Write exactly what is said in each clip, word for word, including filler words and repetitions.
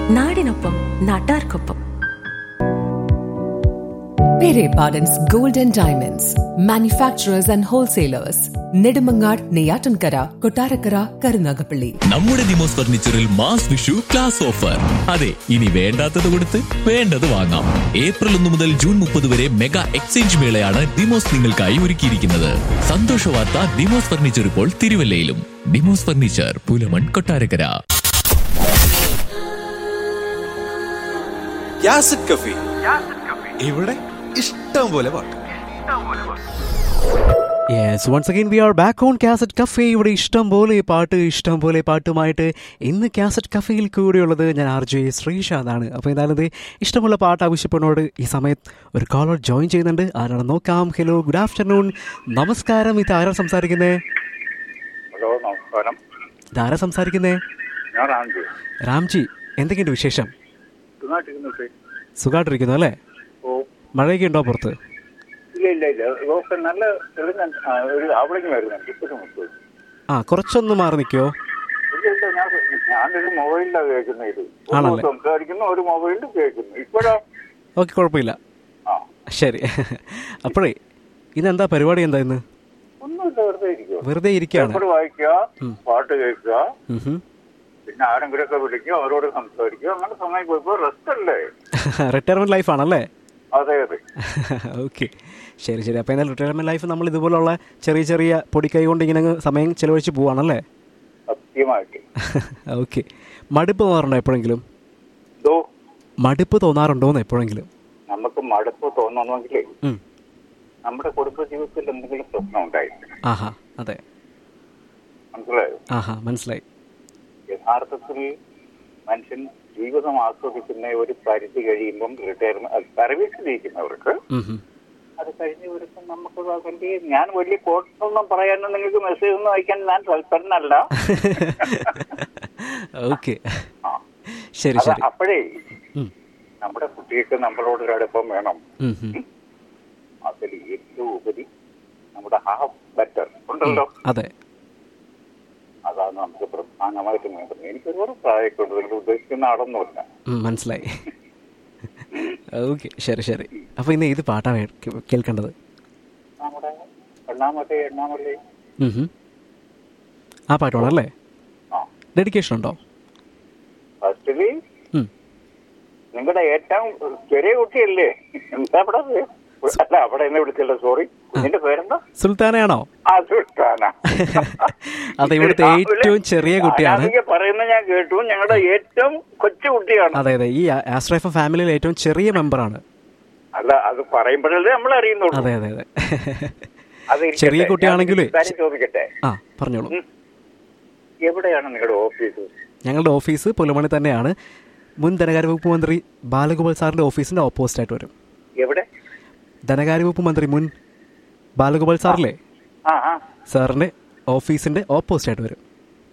നാടിനൊപ്പം നാട്ടാർക്കൊപ്പം. Pere Pardon's Gold and Diamonds, manufacturers and wholesalers, Nedumangad, Neyyattinkara, Kottarakkara, Karunagappally. നമ്മുടെ Demos ഫർണിച്ചറിൽ mass Vishu class offer. അതെ, ഇനി വേണ്ടാത്തത് കൊടുത്ത് വേണ്ടത് വാങ്ങാം. ഏപ്രിൽ ഒന്ന് മുതൽ ജൂൺ മുപ്പത് വരെ മെഗാ എക്സ്ചേഞ്ച് മേളയാണ് ദിമോസ് നിങ്ങൾക്കായി ഒരുക്കിയിരിക്കുന്നത്. സന്തോഷ വാർത്ത, ദിമോസ് ഫർണിച്ചർ ഇപ്പോൾ തിരുവല്ലയിലും. ദിമോസ് ഫർണിച്ചർ, പുലമൺ, കൊട്ടാരക്കര. യാസിഡ് കഫി, ഇവിടെ ഇഷ്ടം പോലെ പാട്ട്. Yes, once again we are back on Cassette Cafe. ഇവിടെ ഇഷ്ടം പോലെ പാട്ട് ഇഷ്ടം പോലെ പാട്ടുമായിട്ട് ഇന്ന് കാസറ്റ് കഫേയിൽ കൂടെയുള്ളത് ഞാൻ ആർ ജെ ശ്രീശാന്താണ്. അപ്പോൾ എന്തായാലും ഇത് ഇഷ്ടമുള്ള പാട്ട് ആവശ്യപ്പെടുന്നോട് ഈ സമയത്ത് ഒരു കോളർ ജോയിൻ ചെയ്യുന്നുണ്ട്. ആരാണ് നോക്കാം. ഹലോ, ഗുഡ് ആഫ്റ്റർനൂൺ, നമസ്കാരം. ഇത് ആരാ സംസാരിക്കുന്നേ? ഹലോ, നമസ്കാരം. ഇതാരാ സംസാരിക്കുന്നേ? ഞാൻ രാംജി. രാംജി, എന്തൊക്കെയുണ്ട് വിശേഷം? സുഖമായിട്ടിരിക്കുന്നു അല്ലേ? ഓ, മഴയൊക്കെ ഉണ്ടോ പുറത്ത്? ഇല്ല ഇല്ല ഇല്ല, ഇതൊക്കെ നല്ല അവിടേക്ക് വരുന്നുണ്ട്. ആ, കുറച്ചൊന്ന് മാറി നിൽക്കുമോ? ഇല്ല ഇല്ല, ഞാൻ ഞാനൊരു മൊബൈലിലാണ് കേൾക്കുന്നത്. ഇത് സംസാരിക്കുന്നു, ഒരു മൊബൈലിൽ കേൾക്കുന്നു. ഇപ്പോഴോ ഓക്കെ, കുഴപ്പമില്ല. ആ, ശരി. അപ്പോഴേ ഇന്നെന്താ പരിപാടി? എന്താ ഇന്ന്? ഒന്നുമില്ല, വെറുതെ ഇരിക്കുക. വെറുതെ ഇരിക്കുകയാണ്. പേപ്പർ വായിക്കുക, പാട്ട് കേൾക്കുക, പിന്നെ ആരെങ്കിലുമൊക്കെ വിളിക്കുക, അവരോട് സംസാരിക്കുക, അങ്ങനെ സമയം പോയപ്പോൾ റെസ്റ്റ് അല്ലേ. റിട്ടയർമെന്റ് ലൈഫ് ആണല്ലേ? അതെ അതെ. ഓക്കെ, ശരി ശരി. അപ്പോൾ എന്നാൽ റിട്ടയർമെന്റ് ലൈഫ് നമ്മൾ ഇതുപോലുള്ള ചെറിയ ചെറിയ പൊടിക്കൈ കൊണ്ട് ഇങ്ങനെ സമയം ചെലവഴിച്ച് പോവാണല്ലേ? സത്യമായിട്ട്. ഓക്കെ. മടുപ്പ് തോന്നാറുണ്ടോ എപ്പോഴെങ്കിലും? മടുപ്പ് തോന്നാറുണ്ടോന്ന് എപ്പോഴെങ്കിലും? നമുക്ക് മടുപ്പ് തോന്നണമെങ്കിലേ നമ്മുടെ കുടുംബ ജീവിതത്തിൽ എന്തെങ്കിലും പ്രശ്നം ഉണ്ടായിരിക്കും. ആഹാ, അതെ, മനസ്സിലായോ? ആഹാ, മനസ്സിലായി. യഥാർത്ഥത്തിൽ മനുഷ്യൻ ജീവിതം ആസ്വദിക്കുന്ന ഒരു പരിധി കഴിയുമ്പം റിട്ടയർമെന്റ് സർവീസിലിരിക്കുന്നവർക്ക് അത് കഴിഞ്ഞ് വരുമ്പോൾ നമുക്ക് വേണ്ടി, ഞാൻ വലിയ കോട്ടൊന്നും പറയാനോ നിങ്ങൾക്ക് മെസ്സേജ് ഒന്നും അയക്കാൻ ഞാൻ തൽപരനല്ല. ഓക്കെ, ശരി ശരി. അപ്പോഴേ നമ്മുടെ കുട്ടികൾക്ക് നമ്മളോടൊരടുപ്പം വേണം. അതിൽ ഏറ്റവും ഉപരി നമ്മുടെ ഹാഫ് ബെറ്റർ ഉണ്ടല്ലോ, അതെ, അതാണ് നമുക്ക് പ്രധാനമായിട്ടും വേണ്ടത്. എനിക്ക് ഒരുപാട് പ്രായമൊക്കെ ഉണ്ട്, നിങ്ങൾ ഉദ്ദേശിക്കുന്ന ആളൊന്നുമില്ല. മനസ്സിലായി. ഓക്കെ, ശരി ശരി. അപ്പൊ ഇന്ന് ഏത് പാട്ടാണ് കേൾക്കേണ്ടത്? നമ്മുടെ എണ്ണാമത്തെ എണ്ണാമല്ലേ ആ പാട്ടാണല്ലേ? ഡെഡിക്കേഷൻ ഉണ്ടോ? ഫസ്റ്റില് നിങ്ങളുടെ ഏറ്റവും ചെറിയ കുട്ടിയല്ലേ, എന്താ അവിടെ അല്ല അവിടെ എന്നെ വിളിച്ചല്ലോ, സോറി. നിന്റെ പേരെന്താ? സുൽത്താനയാണോ? ആ, സുൽത്താന. അതെ, ഇവിടുത്തെ ഏറ്റവും ചെറിയ കുട്ടിയാണ് പറയുന്നത് ഞാൻ കേട്ടു. ഞങ്ങളുടെ ഏറ്റവും കൊച്ചു കുട്ടിയാണ്. അതെ അതെ, ഈ ആസ്ട്രോ എഫ് എം ഫാമിലിയിലെ ഏറ്റവും ചെറിയ മെമ്പറാണ്. അല്ല, അത് പറയുമ്പോഴല്ലേ നമ്മൾ അറിയുന്നുള്ളൂ. അതെ അതെ അതെ, ചെറിയ കുട്ടിയാണെങ്കിലേ. ചോദിക്കട്ടെ? ആ, പറഞ്ഞോളൂ. എവിടെയാണ് നിങ്ങളുടെ ഓഫീസ്? ഞങ്ങളുടെ ഓഫീസ് പുലമണി തന്നെയാണ്. മുൻ ധനകാര്യ വകുപ്പ് മന്ത്രി ബാലഗോപാൽ സാറിന്റെ ഓഫീസിന്റെ ഓപ്പോസിറ്റ് ആയിട്ട് വരും. എവിടെ? ധനകാര്യ വകുപ്പ് മന്ത്രി മുൻ ബാലഗോപാൽ സാറില്ലേ, സാറിന്റെ ഓഫീസിന്റെ ഓപ്പോസിറ്റ് ആയിട്ട് വരും.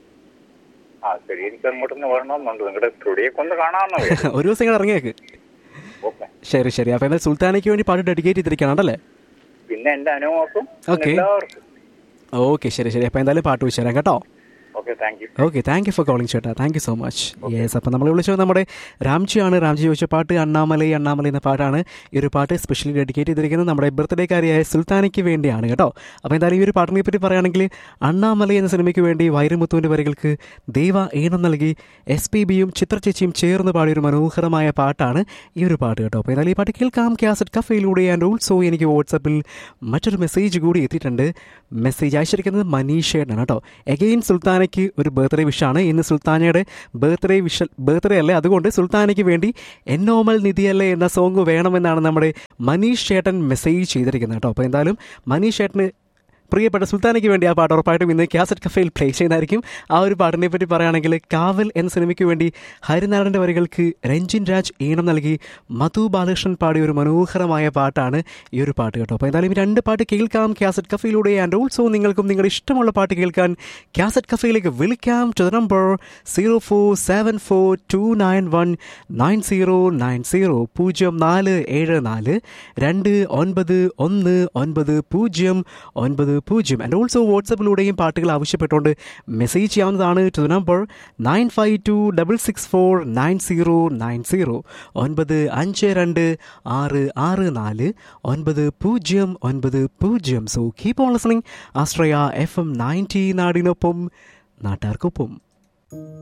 ഒരു ദിവസം ഇങ്ങനെ ഇറങ്ങിയേക്ക്. ശരി ശരി. അപ്പൊ എന്നാൽ സുൽത്താനയ്ക്ക് വേണ്ടി പാട്ട് ഡെഡിക്കേറ്റ് ചെയ്തിരിക്കുകയാണല്ലേ? പിന്നെ എന്റെ അനുഭവം. ഓക്കെ ഓക്കെ, ശരി ശരി. അപ്പൊ എന്തായാലും പാട്ട് വെച്ച് തരാം കേട്ടോ. Okay, thank you for calling ചേട്ടാ, thank you so much. Yes, അപ്പം നമ്മൾ വിളിച്ചത് നമ്മുടെ രാംജിയാണ്. രാംജി ചോദിച്ച പാട്ട് അണ്ണാമലൈ അണ്ണാമലൈ എന്ന പാട്ടാണ്. ഈ ഒരു പാട്ട് സ്പെഷ്യലി ഡെഡിക്കേറ്റ് ചെയ്തിരിക്കുന്നത് നമ്മുടെ ബർത്ത്ഡേക്കാരിയായ സുൽത്താനയ്ക്ക് വേണ്ടിയാണ് കേട്ടോ. അപ്പോൾ എന്തായാലും ഈ ഒരു പാട്ടിനെ പറ്റി പറയുകയാണെങ്കിൽ, അണ്ണാമലൈ എന്ന സിനിമയ്ക്ക് വേണ്ടി വൈരമുത്തുവിൻ്റെ വരികൾക്ക് ദേവ ഈണം നൽകി എസ് പി ബിയും ചിത്രചേച്ചിയും ചേർന്ന് പാടിയൊരു മനോഹരമായ പാട്ടാണ് ഈ ഒരു പാട്ട് കേട്ടോ. അപ്പോൾ എന്തായാലും ഈ പാട്ട് കേൾക്കാം കാസറ്റ് കഫയിലൂടെ. ആൻഡ് ഓൾസോ എനിക്ക് വാട്സപ്പിൽ മറ്റൊരു മെസ്സേജ് കൂടി എത്തിയിട്ടുണ്ട്. മെസ്സേജ് അയച്ചിരിക്കുന്നത് മനീഷയാണ് കേട്ടോ. എഗെയിൻ സുൽത്താനയ്ക്ക് ഒരു ബർത്ത്ഡേ വിഷാണ് ഇന്ന്. സുൽത്താനയുടെ ബർത്ത്ഡേ വിഷ ബർത്ത്ഡേ അല്ലേ, അതുകൊണ്ട് സുൽത്താനയ്ക്ക് വേണ്ടി എന്നോമൽ നിധിയല്ലേ എന്ന സോങ് വേണമെന്നാണ് നമ്മുടെ മനീഷ് ചേട്ടൻ മെസ്സേജ് ചെയ്തിരിക്കുന്നത് കേട്ടോ. അപ്പോൾ എന്തായാലും മനീഷ് ചേട്ടന് പ്രിയപ്പെട്ട സുൽത്താനയ്ക്ക് വേണ്ടി ആ പാട്ട് ഉറപ്പായിട്ടും ഇന്ന് കാസറ്റ് കഫയിൽ പ്ലേ ചെയ്യുന്നതായിരിക്കും. ആ ഒരു പാട്ടിനെ പറ്റി പറയുകയാണെങ്കിൽ, കാവൽ എന്ന സിനിമയ്ക്ക് വേണ്ടി ഹരിനാരായണൻ്റെ വരികൾക്ക് രഞ്ജിൻ രാജ് ഈണം നൽകി മധു ബാലകൃഷ്ണൻ പാടിയ ഒരു മനോഹരമായ പാട്ടാണ് ഈ ഒരു പാട്ട് കേട്ടോ. അപ്പോൾ എന്തായാലും ഈ രണ്ട് പാട്ട് കേൾക്കാം കാസറ്റ് കഫയിലൂടെ. ആൻഡ് ഓൾസോ നിങ്ങൾക്കും നിങ്ങളുടെ ഇഷ്ടമുള്ള പാട്ട് കേൾക്കാൻ കാസറ്റ് കഫയിലേക്ക് വിളിക്കാം to the number zero four seven four to nine one nine zero nine zero പൂജ്യം നാല് ഏഴ് നാല് രണ്ട് ഒൻപത് ഒന്ന് ഒൻപത് പൂജ്യം ഒൻപത് പൂജ്യം ആൻഡ് ഓൾസോ വാട്സപ്പിലൂടെയും പാട്ടുകൾ ആവശ്യപ്പെട്ടുകൊണ്ട് മെസ്സേജ് ചെയ്യാവുന്നതാണ് to number nine five to double six four nine zero nine zero ഒൻപത് അഞ്ച് രണ്ട് ആറ് ആറ് നാല് ഒൻപത് പൂജ്യം ഒൻപത് പൂജ്യം. So keep on listening Ashraya F M ninety നാടിനൊപ്പം നാട്ടാർക്കൊപ്പം.